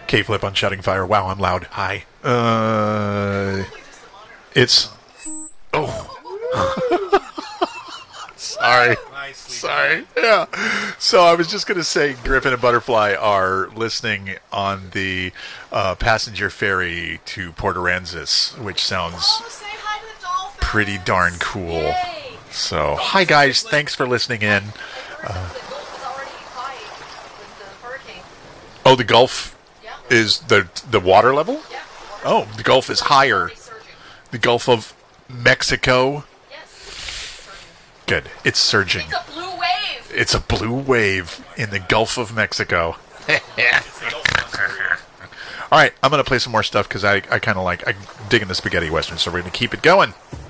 K-Flip on Shouting Fire. Wow, I'm loud. Hi. It's... Oh. Sorry. Yeah. So I was just going to say Griffin and Butterfly are listening on the passenger ferry to Port Aransas, which sounds pretty darn cool. So, hi guys. Thanks for listening in. Oh, the Gulf is the water level? Oh, the Gulf is higher. The Gulf of Mexico. Good. It's surging. It's a blue wave. It's a blue wave in the Gulf of Mexico. All right, I'm going to play some more stuff because I kind of I'm digging the spaghetti western, so we're going to keep it going.